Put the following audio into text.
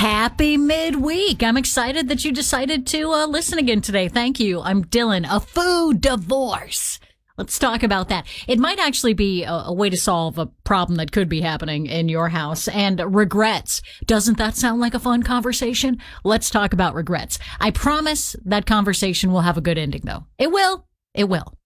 Happy midweek. I'm excited that you decided to listen again today. Thank you. I'm Dylan. A food divorce. Let's talk about that. It might actually be a way to solve a problem that could be happening in your house. And regrets. Doesn't that sound like a fun conversation? Let's talk about regrets. I promise that conversation will have a good ending, though. It will. It will.